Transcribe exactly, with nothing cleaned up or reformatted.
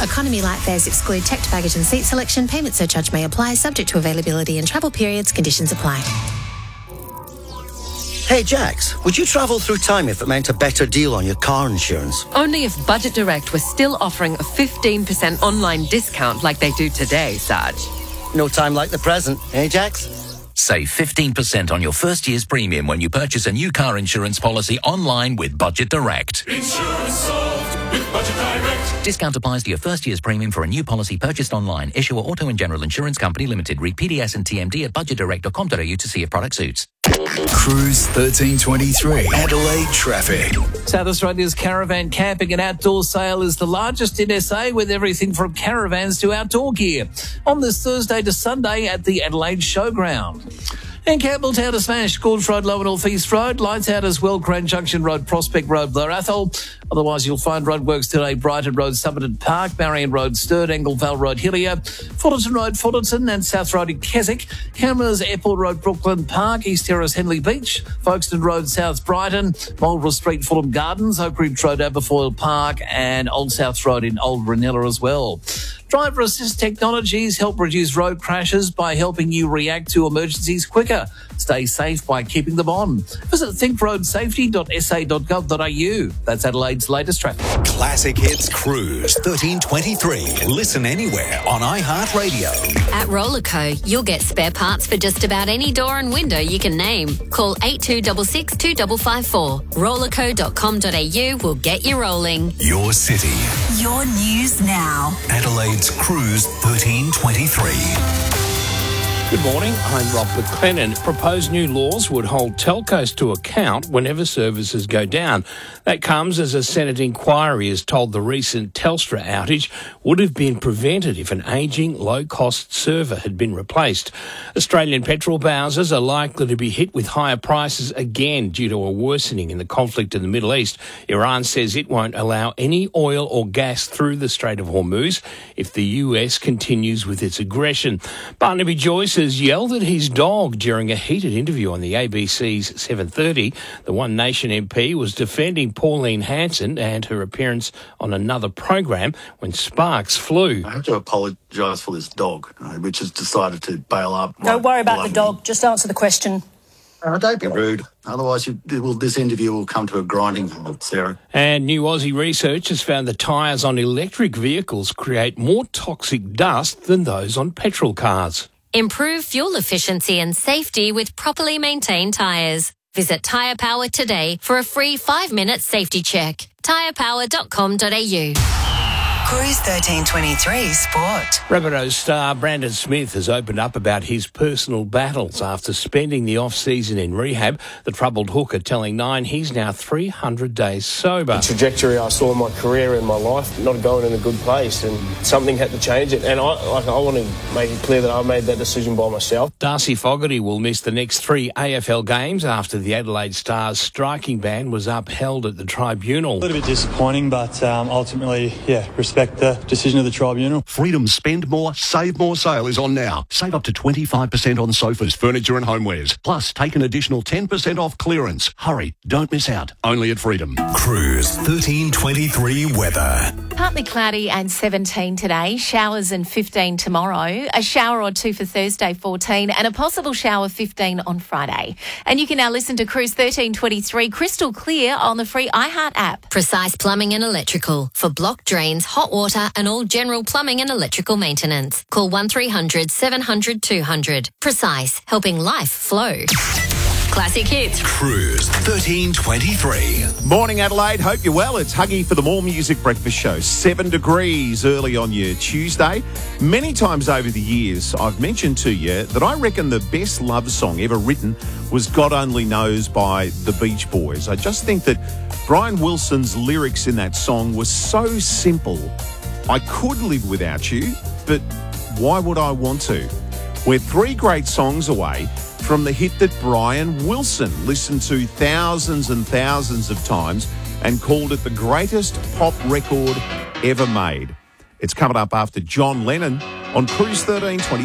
Economy light fares exclude checked baggage and seat selection. Payment surcharge may apply, subject to availability and travel periods. Conditions apply. Hey Jax, would you travel through time if it meant a better deal on your car insurance? Only if Budget Direct was still offering a fifteen percent online discount like they do today, Sarge. No time like the present, eh Jax? Save fifteen percent on your first year's premium when you purchase a new car insurance policy online with Budget Direct. Insurance solved with Budget Direct. Discount applies to your first year's premium for a new policy purchased online. Issuer Auto and General Insurance Company Limited. Read P D S and T M D at budget direct dot com dot a u to see if product suits. Cruise thirteen twenty-three, Adelaide traffic. South Australia's caravan camping and outdoor sale is the largest in S A, with everything from caravans to outdoor gear, on this Thursday to Sunday at the Adelaide Showground. And Campbelltown is smashed. Gorge Road, Lower North East Road. Lights out as well. Grand Junction Road, Prospect Road, Blair Athol. Otherwise, you'll find roadworks today. Brighton Road, Somerton Park. Marion Road, Sturt. Anglevale Road, Hillier. Fullerton Road, Fullerton. And South Road in Keswick. Cameras, Airport Road, Brooklyn Park. East Terrace, Henley Beach. Folkestone Road, South Brighton. Marlborough Street, Fulham Gardens. Oak Ridge Road, Aberfoyle Park. And Old South Road in Old Ranella as well. Driver assist technologies help reduce road crashes by helping you react to emergencies quicker. Stay safe by keeping them on. Visit think road safety dot s a dot gov dot a u. That's Adelaide's latest traffic. Classic Hits Cruise thirteen twenty-three. Listen anywhere on iHeartRadio. At Rollerco, you'll get spare parts for just about any door and window you can name. Call eight two six six, two five five four. rollerco dot com dot a u will get you rolling. Your city. Your news now. Adelaide's Cruise thirteen twenty-three. Good morning, I'm Rob McLennan. Proposed new laws would hold telcos to account whenever services go down. That comes as a Senate inquiry has told the recent Telstra outage would have been prevented if an ageing, low-cost server had been replaced. Australian petrol bowsers are likely to be hit with higher prices again due to a worsening in the conflict in the Middle East. Iran says it won't allow any oil or gas through the Strait of Hormuz if the U S continues with its aggression. Barnaby Joyce has yelled at his dog during a heated interview on the A B C's seven thirty. The One Nation M P was defending Pauline Hanson and her appearance on another program when sparks flew. I have to apologise for this dog, uh, which has decided to bail up. Don't worry about the dog. Just answer the question. Uh, don't be rude. Otherwise, you, well, this interview will come to a grinding halt, Sarah. And new Aussie research has found the tyres on electric vehicles create more toxic dust than those on petrol cars. Improve fuel efficiency and safety with properly maintained tyres. Visit Tyre Power today for a free five-minute safety check. tyre power dot com dot a u. Cruise thirteen twenty-three Sport. Rabbitohs star Brandon Smith has opened up about his personal battles after spending the off-season in rehab. The troubled hooker telling Nine he's now three hundred days sober. The trajectory I saw in my career and my life not going in a good place, and something had to change it. And I, like, I want to make it clear that I made that decision by myself. Darcy Fogarty will miss the next three A F L games after the Adelaide Stars striking ban was upheld at the tribunal. A little bit disappointing, but um, ultimately, yeah, respect the decision of the tribunal. Freedom's Spend More, Save More sale is on now. Save up to twenty-five percent on sofas, furniture and homewares. Plus, take an additional ten percent off clearance. Hurry, don't miss out. Only at Freedom. Cruise thirteen twenty-three weather. Partly cloudy and seventeen today. Showers and fifteen tomorrow. A shower or two for Thursday, fourteen. And a possible shower, fifteen on Friday. And you can now listen to Cruise thirteen twenty-three crystal clear on the free iHeart app. Precise Plumbing and Electrical for block drains, hot water and all general plumbing and electrical maintenance. Call one three hundred, seven hundred, two hundred. Precise, helping life flow. Classic Hits. Cruise thirteen twenty-three. Morning, Adelaide. Hope you're well. It's Huggy for the More Music Breakfast Show. Seven degrees early on your Tuesday. Many times over the years, I've mentioned to you that I reckon the best love song ever written was God Only Knows by the Beach Boys. I just think that Brian Wilson's lyrics in that song were so simple. I could live without you, but why would I want to? We're three great songs away from the hit that Brian Wilson listened to thousands and thousands of times and called it the greatest pop record ever made. It's coming up after John Lennon on Cruise thirteen twenty.